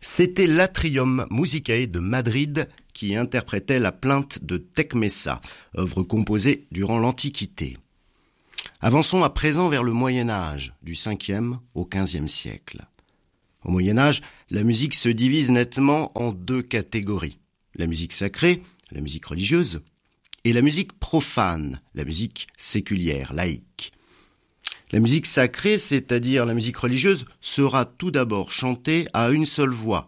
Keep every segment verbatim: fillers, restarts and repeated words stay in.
C'était l'Atrium Musicae de Madrid qui interprétait la plainte de Tecmessa, œuvre composée durant l'Antiquité. Avançons à présent vers le Moyen-Âge, du cinquième au quinzième siècle. Au Moyen-Âge, la musique se divise nettement en deux catégories. La musique sacrée, la musique religieuse, et la musique profane, la musique séculière, laïque. La musique sacrée, c'est-à-dire la musique religieuse, sera tout d'abord chantée à une seule voix,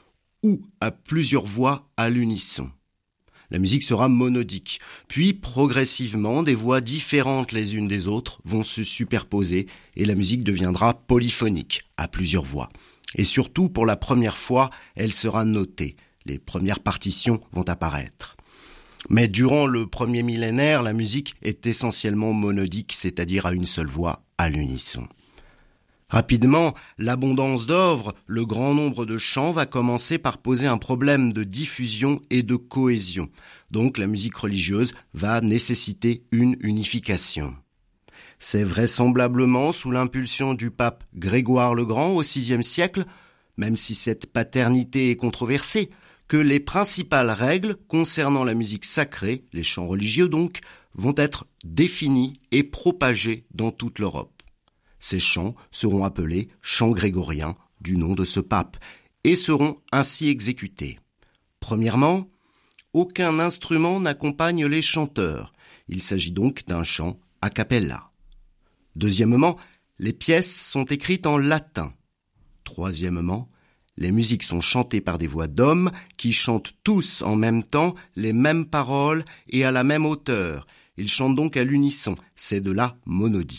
ou à plusieurs voix à l'unisson. La musique sera monodique, puis progressivement des voix différentes les unes des autres vont se superposer et la musique deviendra polyphonique, à plusieurs voix. Et surtout, pour la première fois, elle sera notée. Les premières partitions vont apparaître. Mais durant le premier millénaire, la musique est essentiellement monodique, c'est-à-dire à une seule voix, à l'unisson. Rapidement, l'abondance d'œuvres, le grand nombre de chants va commencer par poser un problème de diffusion et de cohésion. Donc la musique religieuse va nécessiter une unification. C'est vraisemblablement sous l'impulsion du pape Grégoire le Grand au sixième siècle, même si cette paternité est controversée, que les principales règles concernant la musique sacrée, les chants religieux donc, vont être définies et propagées dans toute l'Europe. Ces chants seront appelés chants grégoriens du nom de ce pape et seront ainsi exécutés. Premièrement, aucun instrument n'accompagne les chanteurs. Il s'agit donc d'un chant a cappella. Deuxièmement, les pièces sont écrites en latin. Troisièmement, les musiques sont chantées par des voix d'hommes qui chantent tous en même temps les mêmes paroles et à la même hauteur. Ils chantent donc à l'unisson, c'est de la monodie.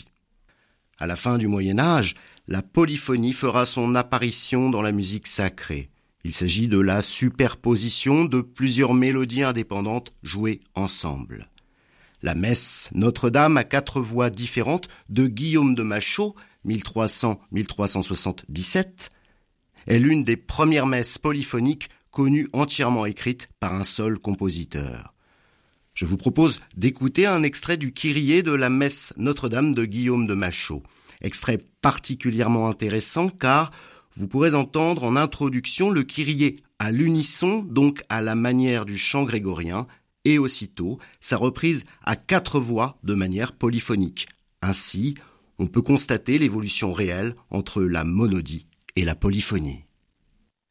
À la fin du Moyen-Âge, la polyphonie fera son apparition dans la musique sacrée. Il s'agit de la superposition de plusieurs mélodies indépendantes jouées ensemble. La messe Notre-Dame à quatre voix différentes de Guillaume de Machaut, mille trois cents à mille trois cent soixante-dix-sept, est l'une des premières messes polyphoniques connues entièrement écrites par un seul compositeur. Je vous propose d'écouter un extrait du Kyrie de la messe Notre-Dame de Guillaume de Machaut. Extrait particulièrement intéressant car vous pourrez entendre en introduction le Kyrie à l'unisson, donc à la manière du chant grégorien, et aussitôt sa reprise à quatre voix de manière polyphonique. Ainsi, on peut constater l'évolution réelle entre la monodie et la polyphonie.